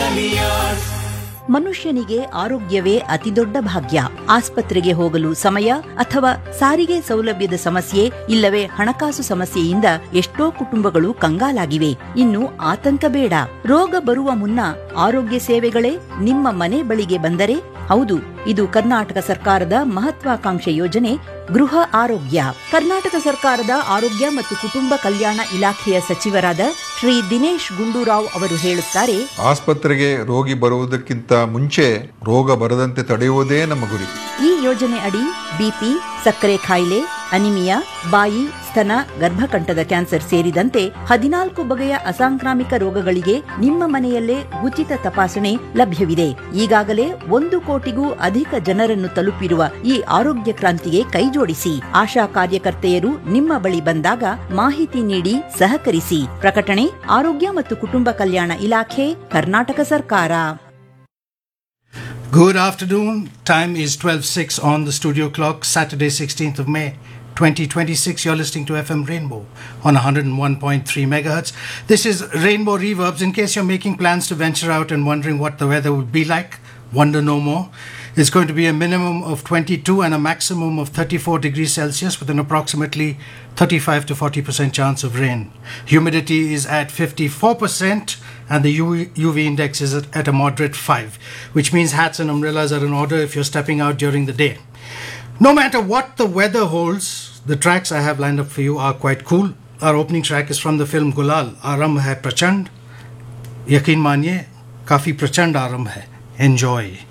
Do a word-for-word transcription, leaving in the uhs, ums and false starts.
ಮನುಷ್ಯನಿಗೆ ಆರೋಗ್ಯವೇ ಅತಿದೊಡ್ಡ ಭಾಗ್ಯ. ಆಸ್ಪತ್ರೆಗೆ ಹೋಗಲು ಸಮಯ ಅಥವಾ ಸಾರಿಗೆ ಸೌಲಭ್ಯದ ಸಮಸ್ಯೆ ಇಲ್ಲವೇ ಹಣಕಾಸು ಸಮಸ್ಯೆಯಿಂದ ಎಷ್ಟೋ ಕುಟುಂಬಗಳು ಕಂಗಾಲಾಗಿವೆ. ಇನ್ನು ಆತಂಕ ಬೇಡ. ರೋಗ ಬರುವ ಮುನ್ನ ಆರೋಗ್ಯ ಸೇವೆಗಳೇ ನಿಮ್ಮ ಮನೆ ಬಳಿಗೆ ಬಂದರೆ, ಹೌದು, ಇದು ಕರ್ನಾಟಕ ಸರ್ಕಾರದ ಮಹತ್ವಾಕಾಂಕ್ಷೆ ಯೋಜನೆ ಗೃಹ ಆರೋಗ್ಯ. ಕರ್ನಾಟಕ ಸರ್ಕಾರದ ಆರೋಗ್ಯ ಮತ್ತು ಕುಟುಂಬ ಕಲ್ಯಾಣ ಇಲಾಖೆಯ ಸಚಿವರಾದ ಶ್ರೀ ದಿನೇಶ್ ಗುಂಡೂರಾವ್ ಅವರು ಹೇಳುತ್ತಾರೆ, ಆಸ್ಪತ್ರೆಗೆ ರೋಗಿ ಬರುವುದಕ್ಕಿಂತ ಮುಂಚೆ ರೋಗ ಬರದಂತೆ ತಡೆಯುವುದೇ ನಮ್ಮ ಗುರಿ. ಈ ಯೋಜನೆ ಅಡಿ ಬಿಪಿ, ಸಕ್ಕರೆ ಕಾಯಿಲೆ, ಅನಿಮಿಯಾ, ಬಾಯಿ, ಸ್ತನ, ಗರ್ಭಕಂಠದ ಕ್ಯಾನ್ಸರ್ ಸೇರಿದಂತೆ ಹದಿನಾಲ್ಕು ಬಗೆಯ ಅಸಾಂಕ್ರಾಮಿಕ ರೋಗಗಳಿಗೆ ನಿಮ್ಮ ಮನೆಯಲ್ಲೇ ಉಚಿತ ತಪಾಸಣೆ ಲಭ್ಯವಿದೆ. ಈಗಾಗಲೇ ಒಂದು ಕೋಟಿಗೂ ಅಧಿಕ ಜನರನ್ನು ತಲುಪಿರುವ ಈ ಆರೋಗ್ಯ ಕ್ರಾಂತಿಗೆ ಕೈಜೋಡಿಸಿ. ಆಶಾ ಕಾರ್ಯಕರ್ತೆಯರು ನಿಮ್ಮ ಬಳಿ ಬಂದಾಗ ಮಾಹಿತಿ ನೀಡಿ ಸಹಕರಿಸಿ. ಪ್ರಕಟಣೆ ಆರೋಗ್ಯ ಮತ್ತು ಕುಟುಂಬ ಕಲ್ಯಾಣ ಇಲಾಖೆ, ಕರ್ನಾಟಕ ಸರ್ಕಾರ. Good afternoon. Time is twelve oh six on the studio clock, Saturday sixteenth of May twenty twenty-six. You're listening to F M Rainbow on one oh one point three megahertz. This is Rainbow Reverbs. In case you're making plans to venture out and wondering what the weather would be like, wonder no more. It's going to be a minimum of twenty-two and a maximum of thirty-four degrees Celsius with an approximately thirty-five to forty percent chance of rain. Humidity is at fifty-four percent and the U V index is at, at a moderate five, which means hats and umbrellas are in order if you're stepping out during the day. No matter what the weather holds, the tracks I have lined up for you are quite cool. Our opening track is from the film Gulal, Aaramb hai Prachand. Yakin maniye, kafi prachand aaramb hai. Enjoy.